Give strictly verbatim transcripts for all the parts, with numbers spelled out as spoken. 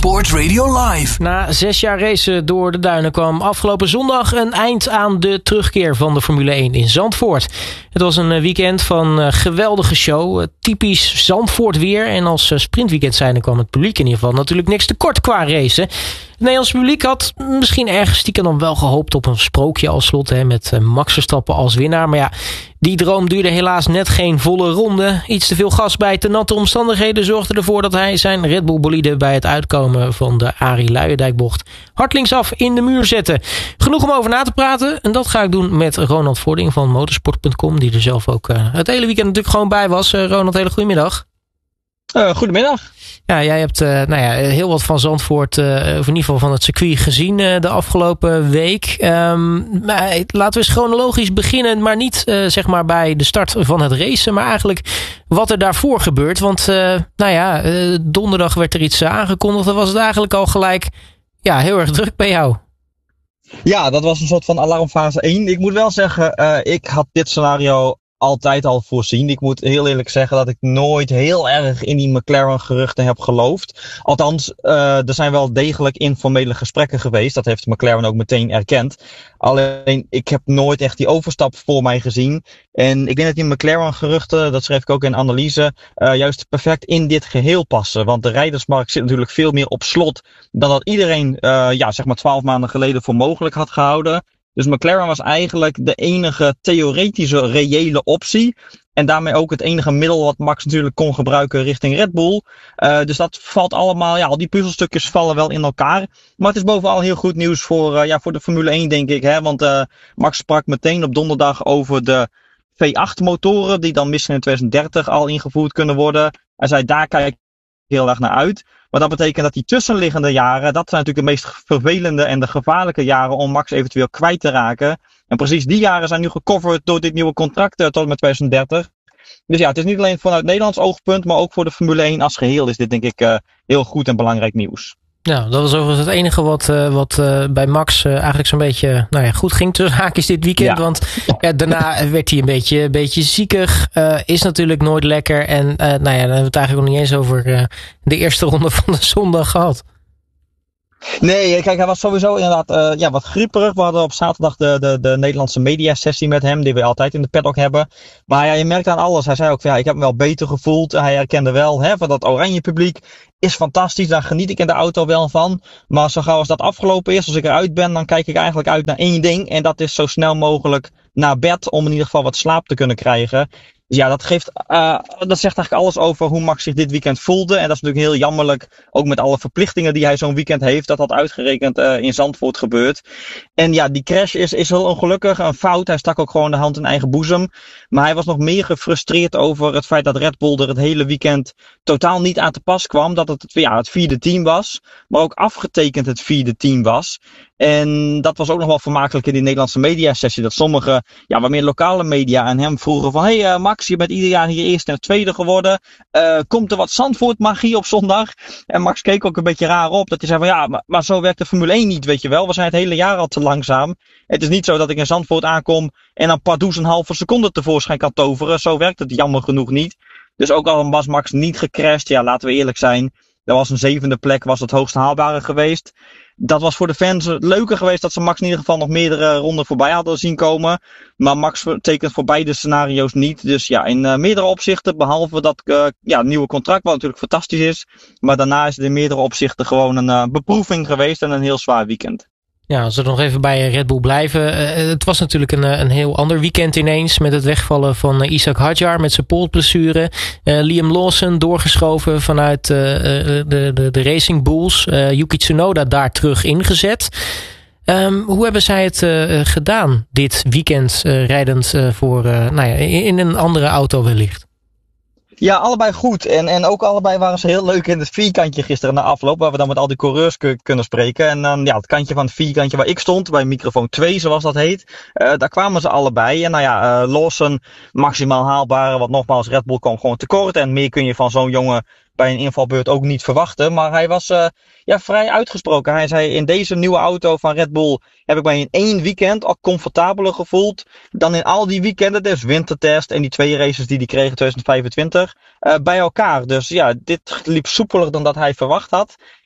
Zandvoort Radio Live. Na zes jaar racen door de duinen kwam afgelopen zondag een eind aan de terugkeer van de Formule één in Zandvoort. Het was een weekend van geweldige show, typisch Zandvoort weer. En als sprintweekend zijnde kwam het publiek in ieder geval natuurlijk niks tekort qua racen. Het Nederlandse publiek had misschien ergens stiekem dan wel gehoopt op een sprookje als slot, hè, met Max Verstappen als winnaar. Maar ja, die droom duurde helaas net geen volle ronde. Iets te veel gas bij te natte omstandigheden zorgde ervoor dat hij zijn Red Bull bolide bij het uitkomen van de Arie Luijendijk-bocht hard linksaf in de muur zette. Genoeg om over na te praten. En dat ga ik doen met Ronald Vording van motorsport punt com, die er zelf ook uh, het hele weekend natuurlijk gewoon bij was. Uh, Ronald, hele goedemiddag. Uh, goedemiddag. Ja, jij hebt uh, nou ja, heel wat van Zandvoort, uh, of in ieder geval van het circuit gezien uh, de afgelopen week. Um, maar laten we eens chronologisch beginnen, maar niet uh, zeg maar bij de start van het racen, maar eigenlijk wat er daarvoor gebeurt. Want uh, nou ja, uh, donderdag werd er iets uh, aangekondigd. Dan was het eigenlijk al gelijk ja, heel erg druk bij jou. Ja, dat was een soort van alarmfase één. Ik moet wel zeggen, uh, ik had dit scenario altijd al voorzien. Ik moet heel eerlijk zeggen dat ik nooit heel erg in die McLaren geruchten heb geloofd. Althans, uh, er zijn wel degelijk informele gesprekken geweest. Dat heeft McLaren ook meteen erkend. Alleen, ik heb nooit echt die overstap voor mij gezien. En ik denk dat die McLaren geruchten, dat schreef ik ook in analyse, uh, juist perfect in dit geheel passen. Want de rijdersmarkt zit natuurlijk veel meer op slot dan dat iedereen, uh, ja, zeg maar twaalf maanden geleden voor mogelijk had gehouden. Dus McLaren was eigenlijk de enige theoretische reële optie. En daarmee ook het enige middel wat Max natuurlijk kon gebruiken richting Red Bull. Uh, dus dat valt allemaal, ja, al die puzzelstukjes vallen wel in elkaar. Maar het is bovenal heel goed nieuws voor, uh, ja, voor de Formule één, denk ik. Hè? Want uh, Max sprak meteen op donderdag over de V acht motoren, die dan misschien in twintig dertig al ingevoerd kunnen worden. Hij zei, daar kijk ik heel erg naar uit. Maar dat betekent dat die tussenliggende jaren, dat zijn natuurlijk de meest vervelende en de gevaarlijke jaren om Max eventueel kwijt te raken. En precies die jaren zijn nu gecoverd door dit nieuwe contract uh, tot en met twintig dertig. Dus ja, het is niet alleen vanuit Nederlands oogpunt, maar ook voor de Formule één als geheel is dit denk ik uh, heel goed en belangrijk nieuws. Nou, dat was overigens het enige wat, uh, wat uh, bij Max uh, eigenlijk zo'n beetje nou ja, goed ging tussen haakjes dit weekend. Ja. Want ja, daarna werd hij een beetje, een beetje ziekig. Uh, is natuurlijk nooit lekker. En uh, nou ja, dan hebben we het eigenlijk nog niet eens over uh, de eerste ronde van de zondag gehad. Nee, kijk, hij was sowieso inderdaad uh, ja, wat grieperig. We hadden op zaterdag de, de, de Nederlandse mediasessie met hem, die we altijd in de paddock hebben. Maar ja, je merkt aan alles. Hij zei ook, ja, ik heb me wel beter gevoeld. Hij herkende wel, hè, van dat oranje publiek is fantastisch. Daar geniet ik in de auto wel van. Maar zo gauw als dat afgelopen is, als ik eruit ben, dan kijk ik eigenlijk uit naar één ding. En dat is zo snel mogelijk naar bed, om in ieder geval wat slaap te kunnen krijgen. Dus ja, dat geeft, uh, dat zegt eigenlijk alles over hoe Max zich dit weekend voelde. En dat is natuurlijk heel jammerlijk, ook met alle verplichtingen die hij zo'n weekend heeft, dat dat uitgerekend uh, in Zandvoort gebeurt. En ja, die crash is, is heel ongelukkig, een fout. Hij stak ook gewoon de hand in eigen boezem. Maar hij was nog meer gefrustreerd over het feit dat Red Bull er het hele weekend totaal niet aan te pas kwam. Dat het ja, het vierde team was, maar ook afgetekend het vierde team was. En dat was ook nog wel vermakelijk in die Nederlandse mediasessie. Dat sommige, ja, wat meer lokale media aan hem vroegen van, hé hey, uh, Max, je bent ieder jaar hier eerste en tweede geworden. Uh, komt er wat Zandvoort magie op zondag? En Max keek ook een beetje raar op. Dat hij zei van, ja, maar, maar zo werkt de Formule één niet, weet je wel. We zijn het hele jaar al te langzaam. Het is niet zo dat ik in Zandvoort aankom en dan pardoes een halve seconde tevoorschijn kan toveren. Zo werkt het jammer genoeg niet. Dus ook al was Max niet gecrashed, ja, laten we eerlijk zijn. Dat was een zevende plek, was het hoogst haalbare geweest. Dat was voor de fans leuker geweest dat ze Max in ieder geval nog meerdere ronden voorbij hadden zien komen. Maar Max tekent voor beide scenario's niet. Dus ja, in uh, meerdere opzichten, behalve dat uh, ja, nieuwe contract, wat natuurlijk fantastisch is. Maar daarna is het in meerdere opzichten gewoon een uh, beproeving geweest en een heel zwaar weekend. Ja, als we nog even bij Red Bull blijven. Uh, het was natuurlijk een, een heel ander weekend ineens. Met het wegvallen van uh, Ishak Hadjar met zijn polsblessure. Uh, Liam Lawson doorgeschoven vanuit uh, de, de, de Racing Bulls. Uh, Yuki Tsunoda daar terug ingezet. Um, hoe hebben zij het uh, gedaan dit weekend uh, rijdend uh, voor, uh, nou ja, in een andere auto wellicht? Ja, allebei goed. En, en ook allebei waren ze heel leuk in het vierkantje gisteren na afloop. Waar we dan met al die coureurs k- kunnen spreken. En dan ja, het kantje van het vierkantje waar ik stond. Bij microfoon twee, zoals dat heet. Uh, daar kwamen ze allebei. En nou ja, uh, Lawson maximaal haalbare. Want nogmaals, Red Bull kwam gewoon tekort. En meer kun je van zo'n jongen bij een invalbeurt ook niet verwachten. Maar hij was uh, ja, vrij uitgesproken. Hij zei, in deze nieuwe auto van Red Bull heb ik mij in één weekend al comfortabeler gevoeld dan in al die weekenden. Dus wintertest en die twee races die hij kreeg in twintig vijfentwintig uh, bij elkaar. Dus ja, dit liep soepeler dan dat hij verwacht had.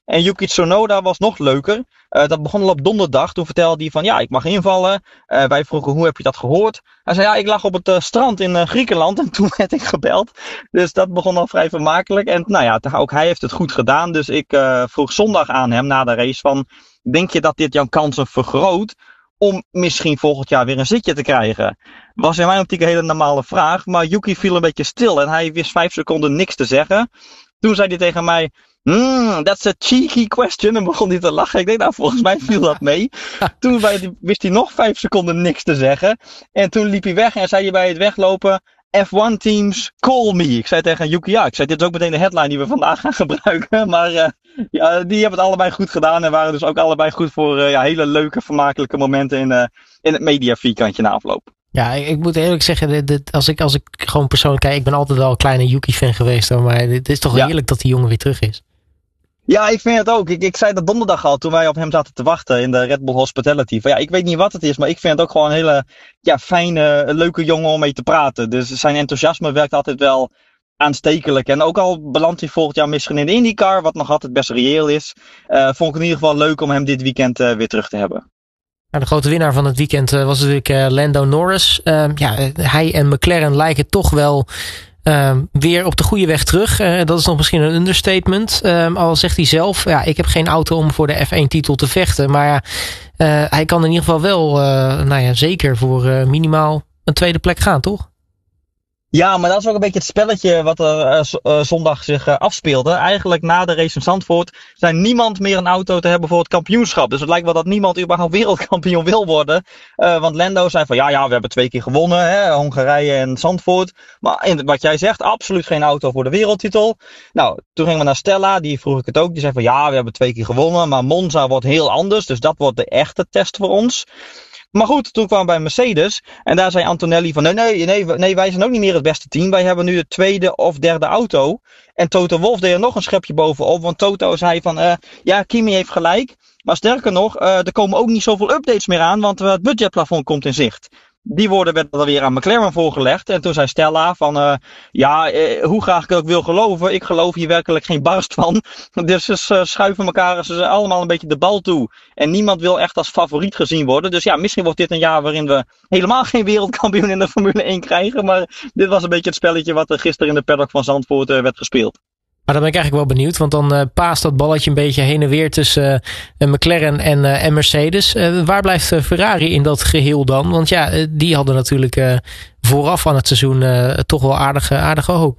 En Yuki Tsunoda was nog leuker. Uh, dat begon al op donderdag. Toen vertelde hij van ja, ik mag invallen. Uh, wij vroegen hoe heb je dat gehoord? Hij zei ja, ik lag op het uh, strand in uh, Griekenland en toen werd ik gebeld. Dus dat begon al vrij vermakelijk. En nou ja, ook hij heeft het goed gedaan. Dus ik uh, vroeg zondag aan hem na de race van denk je dat dit jouw kansen vergroot om misschien volgend jaar weer een zitje te krijgen? Was in mijn optiek een hele normale vraag. Maar Yuki viel een beetje stil en hij wist vijf seconden niks te zeggen. Toen zei hij tegen mij, hmm, that's a cheeky question. En begon hij te lachen. Ik denk, nou, volgens mij viel dat mee. Toen wist hij nog vijf seconden niks te zeggen. En toen liep hij weg en zei hij bij het weglopen, F one teams, call me. Ik zei tegen Yuki, ja, ik zei, dit is ook meteen de headline die we vandaag gaan gebruiken. Maar uh, ja, die hebben het allebei goed gedaan en waren dus ook allebei goed voor uh, ja, hele leuke, vermakelijke momenten in, uh, in het media vierkantje na afloop. Ja, ik, ik moet eerlijk zeggen, dit, dit, als, ik, als ik gewoon persoonlijk kijk, ik ben altijd wel een kleine Yuki-fan geweest, hoor, maar het is toch ja. heerlijk dat die jongen weer terug is. Ja, ik vind het ook. Ik, ik zei dat donderdag al toen wij op hem zaten te wachten in de Red Bull Hospitality. Van ja, ik weet niet wat het is, maar ik vind het ook gewoon een hele ja, fijne, leuke jongen om mee te praten. Dus zijn enthousiasme werkt altijd wel aanstekelijk. En ook al belandt hij volgend jaar misschien in de IndyCar, wat nog altijd best reëel is, uh, vond ik in ieder geval leuk om hem dit weekend uh, weer terug te hebben. Nou, de grote winnaar van het weekend uh, was natuurlijk uh, Lando Norris. Uh, ja, hij en McLaren lijken toch wel uh, weer op de goede weg terug. Uh, dat is nog misschien een understatement. Uh, al zegt hij zelf, ja, ik heb geen auto om voor de F één titel te vechten. Maar uh, hij kan in ieder geval wel, uh, nou ja, zeker voor uh, minimaal een tweede plek gaan, toch? Ja, maar dat is ook een beetje het spelletje wat er uh, z- uh, zondag zich uh, afspeelde. Eigenlijk na de race in Zandvoort zijn niemand meer een auto te hebben voor het kampioenschap. Dus het lijkt wel dat niemand überhaupt wereldkampioen wil worden. Uh, want Lando zei van ja, ja, we hebben twee keer gewonnen, hè, Hongarije en Zandvoort. Maar in, wat jij zegt, absoluut geen auto voor de wereldtitel. Nou, toen gingen we naar Stella, die vroeg ik het ook. Die zei van ja, we hebben twee keer gewonnen, maar Monza wordt heel anders. Dus dat wordt de echte test voor ons. Maar goed, toen kwamen we bij Mercedes en daar zei Antonelli van nee, nee, nee, nee, wij zijn ook niet meer het beste team. Wij hebben nu de tweede of derde auto. En Toto Wolff deed er nog een schepje bovenop, want Toto zei van uh, ja, Kimi heeft gelijk. Maar sterker nog, uh, er komen ook niet zoveel updates meer aan, want uh, het budgetplafond komt in zicht. Die woorden werden er weer aan McLaren voorgelegd. En toen zei Stella van, uh, ja, eh, hoe graag ik het ook wil geloven, ik geloof hier werkelijk geen barst van. Dus ze uh, schuiven elkaar ze allemaal een beetje de bal toe. En niemand wil echt als favoriet gezien worden. Dus ja, misschien wordt dit een jaar waarin we helemaal geen wereldkampioen in de Formule één krijgen. Maar dit was een beetje het spelletje wat er gisteren in de paddock van Zandvoort uh, werd gespeeld. Maar dan ben ik eigenlijk wel benieuwd, want dan uh, paast dat balletje een beetje heen en weer tussen uh, McLaren en, uh, en Mercedes. Uh, waar blijft uh, Ferrari in dat geheel dan? Want ja, uh, die hadden natuurlijk uh, vooraf aan het seizoen uh, toch wel aardige, aardige hoop.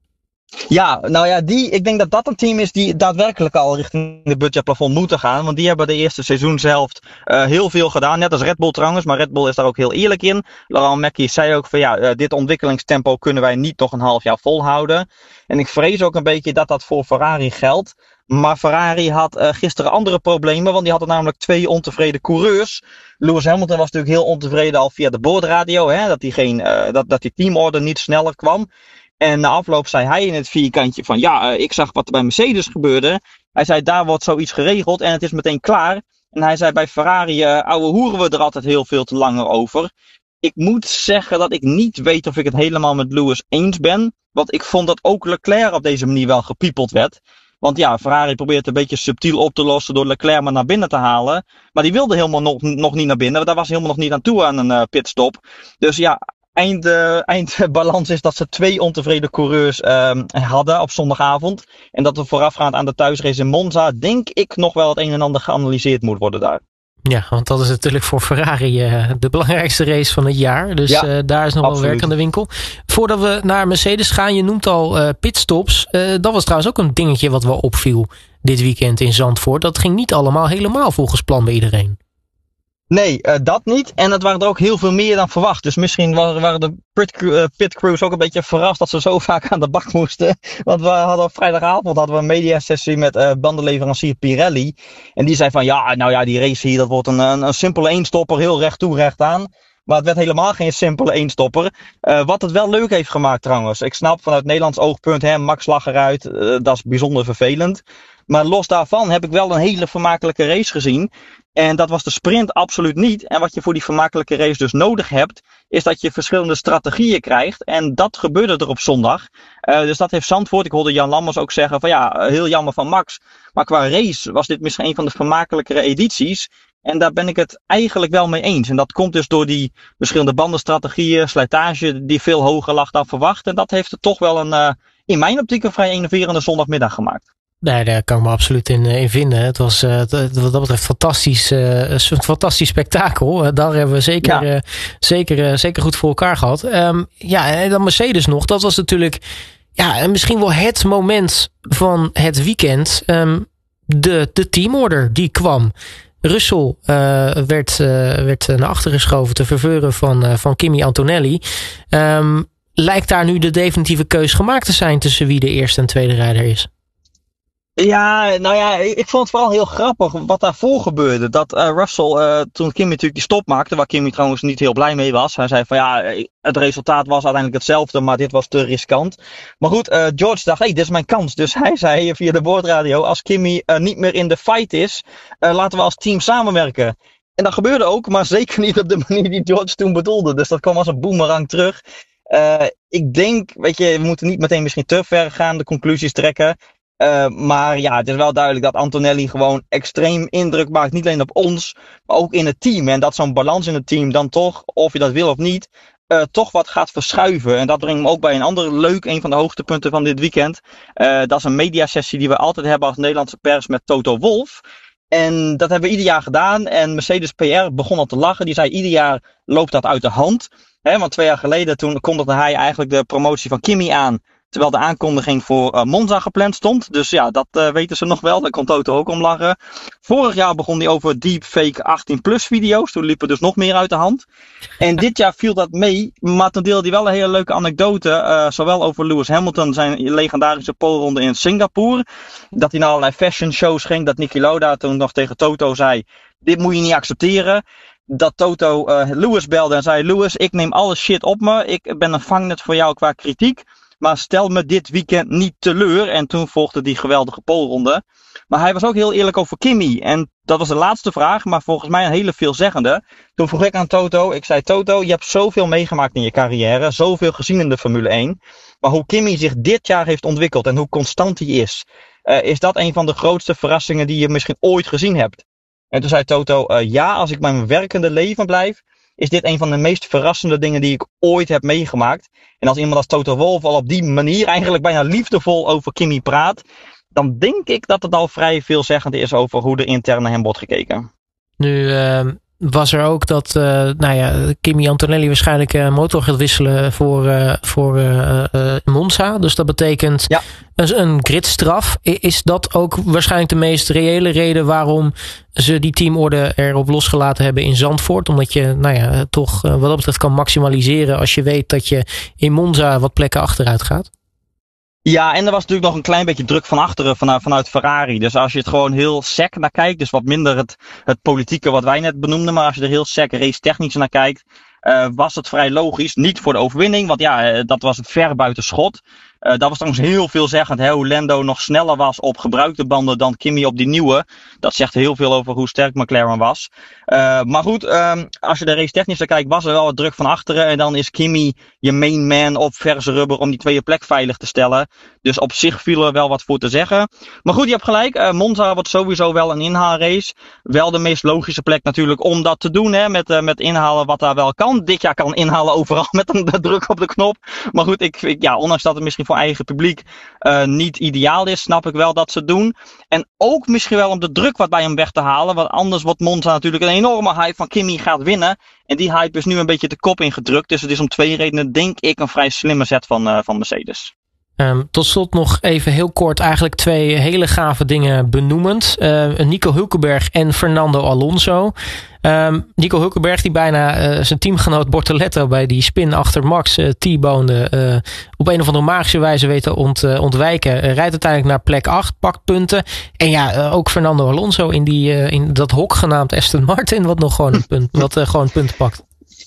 Ja, nou ja, die, ik denk dat dat een team is die daadwerkelijk al richting de budgetplafond moeten gaan. Want die hebben de eerste seizoenshelft uh, heel veel gedaan. Net als Red Bull trouwens, maar Red Bull is daar ook heel eerlijk in. Laurent Mekies zei ook van ja, uh, dit ontwikkelingstempo kunnen wij niet nog een half jaar volhouden. En ik vrees ook een beetje dat dat voor Ferrari geldt. Maar Ferrari had uh, gisteren andere problemen, want die hadden namelijk twee ontevreden coureurs. Lewis Hamilton was natuurlijk heel ontevreden al via de boordradio, hè, dat die geen, uh, dat, dat die teamorder niet sneller kwam. En na afloop zei hij in het vierkantje van ja, uh, ik zag wat er bij Mercedes gebeurde. Hij zei daar wordt zoiets geregeld en het is meteen klaar. En hij zei bij Ferrari uh, ouwe hoeren we er altijd heel veel te langer over. Ik moet zeggen dat ik niet weet of ik het helemaal met Lewis eens ben. Want ik vond dat ook Leclerc op deze manier wel gepiepeld werd. Want ja, Ferrari probeert het een beetje subtiel op te lossen door Leclerc maar naar binnen te halen. Maar die wilde helemaal nog, nog niet naar binnen. Daar was helemaal nog niet aan toe aan een uh, pitstop. Dus ja, eind, uh, eindbalans is dat ze twee ontevreden coureurs uh, hadden op zondagavond. En dat er voorafgaand aan de thuisrace in Monza, denk ik, nog wel het een en ander geanalyseerd moet worden daar. Ja, want dat is natuurlijk voor Ferrari uh, de belangrijkste race van het jaar. Dus ja, uh, daar is nog absoluut wel werk aan de winkel. Voordat we naar Mercedes gaan, je noemt al uh, pitstops. Uh, dat was trouwens ook een dingetje wat wel opviel dit weekend in Zandvoort. Dat ging niet allemaal helemaal volgens plan bij iedereen. Nee, uh, dat niet. En het waren er ook heel veel meer dan verwacht. Dus misschien waren, waren de pit, uh, pit crews ook een beetje verrast dat ze zo vaak aan de bak moesten. Want we hadden op vrijdagavond hadden we een mediasessie met uh, bandenleverancier Pirelli. En die zei van ja, nou ja, die race hier, dat wordt een, een, een simpele eenstopper, heel recht toe, recht aan. Maar het werd helemaal geen simpele eenstopper. Uh, wat het wel leuk heeft gemaakt trouwens. Ik snap vanuit Nederlands oogpunt, hè, Max lag eruit. Uh, dat is bijzonder vervelend. Maar los daarvan heb ik wel een hele vermakelijke race gezien. En dat was de sprint absoluut niet. En wat je voor die vermakelijke race dus nodig hebt, is dat je verschillende strategieën krijgt. En dat gebeurde er op zondag. Uh, dus dat heeft Zandvoort. Ik hoorde Jan Lammers ook zeggen van ja, heel jammer van Max. Maar qua race was dit misschien een van de vermakelijkere edities. En daar ben ik het eigenlijk wel mee eens. En dat komt dus door die verschillende bandenstrategieën, slijtage die veel hoger lag dan verwacht. En dat heeft het toch wel een, uh, in mijn optiek, een vrij enerverende zondagmiddag gemaakt. Nee, daar kan ik me absoluut in, in vinden. Het was uh, wat dat betreft fantastisch, uh, een fantastisch spektakel. Uh, daar hebben we zeker, ja. uh, zeker, uh, zeker goed voor elkaar gehad. Um, ja, en dan Mercedes nog. Dat was natuurlijk ja, misschien wel het moment van het weekend. Um, de, de teamorder die kwam. Russell uh, werd, uh, werd naar achter geschoven te verveuren van, uh, van Kimi Antonelli. Um, lijkt daar nu de definitieve keus gemaakt te zijn tussen wie de eerste en tweede rijder is? Ja, nou ja, ik vond het vooral heel grappig wat daarvoor gebeurde. Dat uh, Russell, uh, toen Kimi natuurlijk die stop maakte, waar Kimi trouwens niet heel blij mee was. Hij zei van ja, het resultaat was uiteindelijk hetzelfde, maar dit was te riskant. Maar goed, uh, George dacht, hé, hey, dit is mijn kans. Dus hij zei via de boordradio, als Kimi uh, niet meer in de fight is, uh, laten we als team samenwerken. En dat gebeurde ook, maar zeker niet op de manier die George toen bedoelde. Dus dat kwam als een boemerang terug. Uh, ik denk, weet je, we moeten niet meteen misschien te ver gaan, de conclusies trekken. Uh, maar ja, het is wel duidelijk dat Antonelli gewoon extreem indruk maakt. Niet alleen op ons, maar ook in het team. En dat zo'n balans in het team dan toch, of je dat wil of niet, uh, toch wat gaat verschuiven. En dat brengt me ook bij een ander leuk, een van de hoogtepunten van dit weekend. Uh, dat is een mediasessie die we altijd hebben als Nederlandse pers met Toto Wolff. En dat hebben we ieder jaar gedaan. En Mercedes P R begon al te lachen. Die zei, ieder jaar loopt dat uit de hand. He, want twee jaar geleden toen kondigde hij eigenlijk de promotie van Kimi aan. Terwijl de aankondiging voor uh, Monza gepland stond. Dus ja, dat uh, weten ze nog wel. Daar kon Toto ook om lachen. Vorig jaar begon hij over deepfake achttien plus video's. Toen liep het dus nog meer uit de hand. En dit jaar viel dat mee. Maar toen deelde hij wel een hele leuke anekdote. Uh, zowel over Lewis Hamilton, zijn legendarische poleronde in Singapore. Dat hij naar allerlei fashion shows ging. Dat Niki Lauda toen nog tegen Toto zei, dit moet je niet accepteren. Dat Toto uh, Lewis belde en zei, Lewis, ik neem alle shit op me. Ik ben een vangnet voor jou qua kritiek. Maar stel me dit weekend niet teleur. En toen volgde die geweldige poleronde. Maar hij was ook heel eerlijk over Kimi. En dat was de laatste vraag, maar volgens mij een hele veelzeggende. Toen vroeg ik aan Toto, ik zei, Toto, je hebt zoveel meegemaakt in je carrière. Zoveel gezien in de Formule één. Maar hoe Kimi zich dit jaar heeft ontwikkeld en hoe constant hij is. Uh, is dat een van de grootste verrassingen die je misschien ooit gezien hebt? En toen zei Toto, uh, ja, als ik mijn werkende leven blijf, is dit een van de meest verrassende dingen die ik ooit heb meegemaakt. En als iemand als Toto Wolff al op die manier eigenlijk bijna liefdevol over Kimi praat, dan denk ik dat het al vrij veelzeggend is over hoe er intern naar hem wordt gekeken. Nu uh, was er ook dat uh, nou ja, Kimi Antonelli waarschijnlijk uh, motor gaat wisselen voor, uh, voor uh, uh, Monza. Dus dat betekent ja. een, een gridstraf. Is dat ook waarschijnlijk de meest reële reden waarom ze die teamorde erop losgelaten hebben in Zandvoort? Omdat je nou ja, toch uh, wat dat betreft kan maximaliseren als je weet dat je in Monza wat plekken achteruit gaat? Ja, en er was natuurlijk nog een klein beetje druk van achteren vanuit, vanuit Ferrari. Dus als je het gewoon heel sec naar kijkt, dus wat minder het, het politieke wat wij net benoemden, maar als je er heel sec race technisch naar kijkt, uh, was het vrij logisch. Niet voor de overwinning, want ja, uh, dat was het ver buiten schot. Uh, dat was trouwens heel veelzeggend, hè, hoe Lando nog sneller was op gebruikte banden dan Kimi op die nieuwe. Dat zegt heel veel over hoe sterk McLaren was. Uh, maar goed, um, als je de race technisch naar kijkt, was er wel wat druk van achteren. En dan is Kimi je main man op verse rubber om die tweede plek veilig te stellen. Dus op zich viel er wel wat voor te zeggen. Maar goed, je hebt gelijk. Uh, Monza wordt sowieso wel een inhaalrace. Wel de meest logische plek natuurlijk om dat te doen. Hè, met, uh, met inhalen wat daar wel kan. Dit jaar kan inhalen overal met een de druk op de knop. Maar goed, ik, ik, ja, ondanks dat het misschien voor eigen publiek uh, niet ideaal is, snap ik wel dat ze het doen. En ook misschien wel om de druk wat bij hem weg te halen. Want anders wordt Monza natuurlijk een enorme hype van Kimi gaat winnen. En die hype is nu een beetje de kop ingedrukt. Dus het is om twee redenen, denk ik, een vrij slimme zet van, uh, van Mercedes. Um, tot slot nog even heel kort eigenlijk twee hele gave dingen benoemend. Uh, Nico Hülkenberg en Fernando Alonso. Um, Nico Hülkenberg die bijna uh, zijn teamgenoot Bortoletto bij die spin achter Max uh, T-bonde uh, op een of andere magische wijze weten ont, uh, ontwijken. Uh, rijdt uiteindelijk naar plek acht, pakt punten. En ja, uh, ook Fernando Alonso in, die, uh, in dat hok genaamd Aston Martin, wat nog gewoon een punt, wat uh, gewoon punten pakt.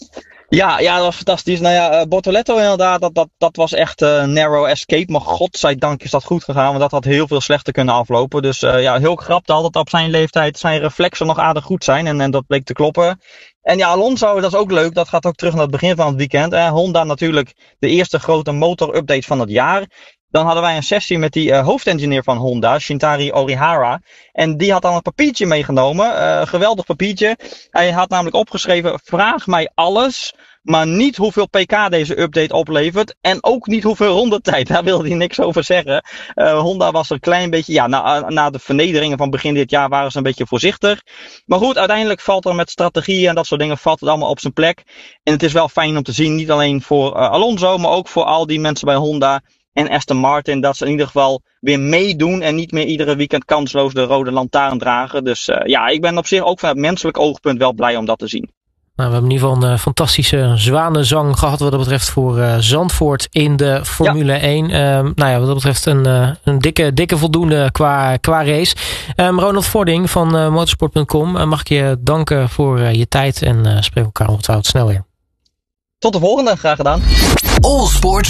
Ja, ja, dat was fantastisch. Nou ja, uh, Bortoleto inderdaad, dat, dat, dat was echt een uh, narrow escape. Maar godzijdank is dat goed gegaan, want dat had heel veel slechter kunnen aflopen. Dus uh, ja, heel krap dat het op zijn leeftijd zijn reflexen nog aardig goed zijn. En, en dat bleek te kloppen. En ja, Alonso, dat is ook leuk. Dat gaat ook terug naar het begin van het weekend. Eh, Honda natuurlijk de eerste grote motor-update van het jaar. Dan hadden wij een sessie met die uh, hoofdengineer van Honda, Shintari Orihara. En die had dan een papiertje meegenomen. Uh, geweldig papiertje. Hij had namelijk opgeschreven, vraag mij alles, maar niet hoeveel pk deze update oplevert. En ook niet hoeveel rondetijd. Daar wilde hij niks over zeggen. Uh, Honda was er een klein beetje, ja, na, na de vernederingen van begin dit jaar waren ze een beetje voorzichtig. Maar goed, uiteindelijk valt er met strategieën en dat soort dingen, valt het allemaal op zijn plek. En het is wel fijn om te zien, niet alleen voor uh, Alonso, maar ook voor al die mensen bij Honda en Aston Martin, dat ze in ieder geval weer meedoen en niet meer iedere weekend kansloos de rode lantaarn dragen. Dus uh, ja, ik ben op zich ook van het menselijk oogpunt wel blij om dat te zien. Nou, we hebben in ieder geval een uh, fantastische zwanenzang gehad wat dat betreft voor uh, Zandvoort in de Formule ja. één. Uh, nou ja, wat dat betreft een, uh, een dikke, dikke voldoende qua, qua race. Um, Ronald Vording van uh, motorsport punt com, uh, mag ik je danken voor uh, je tijd en uh, spreken elkaar ongetwijfeld snel weer. Tot de volgende, graag gedaan. All Sport